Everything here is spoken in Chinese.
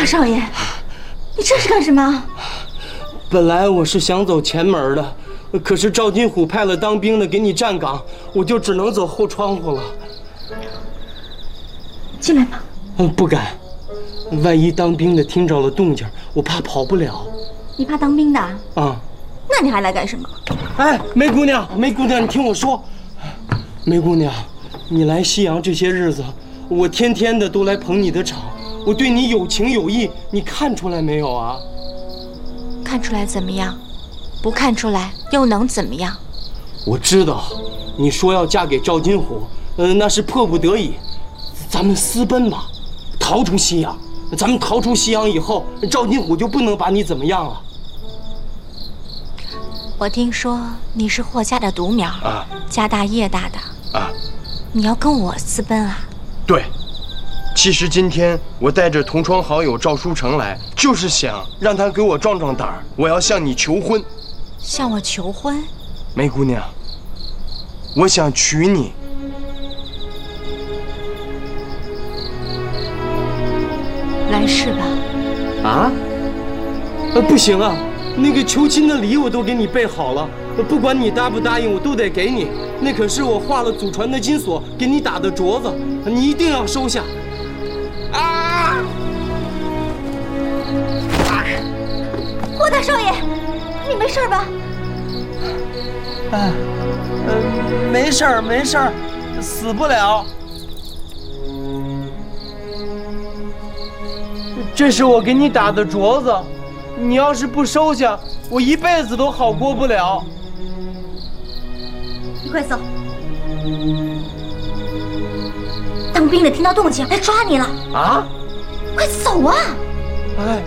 大少爷，你这是干什么？ 本来我是想走前门的，可是赵金虎派了当兵的给你站岗，我就只能走后窗户了。 进来吧。 不敢，万一当兵的听着了动静，我怕跑不了。 你怕当兵的？ 啊。 那你还来干什么？ 哎，梅姑娘，梅姑娘，你听我说，梅姑娘，你来西洋这些日子，我天天的都来捧你的场，我对你有情有义，你看出来没有啊？ 看出来怎么样？不看出来又能怎么样？ 我知道，你说要嫁给赵金虎，那是迫不得已。咱们私奔吧，逃出西洋。咱们逃出西洋以后，赵金虎就不能把你怎么样了。 我听说你是霍家的独苗啊， 家大业大的啊， 你要跟我私奔啊？ 对，其实今天我带着同窗好友赵书成来，就是想让他给我壮壮胆儿，我要向你求婚。 向我求婚？ 梅姑娘，我想娶你。 来世吧。 啊？不行啊，那个求亲的礼我都给你备好了，不管你答不答应，我都得给你。那可是我画了祖传的金锁给你打的镯子，你一定要收下。啊！ 霍大少爷，你没事吧？ 没事儿，没事儿，死不了。这是我给你打的镯子，你要是不收下，我一辈子都好过不了。 你快走！当兵的听到动静来抓你了！ 啊！ 快走啊！ 哎。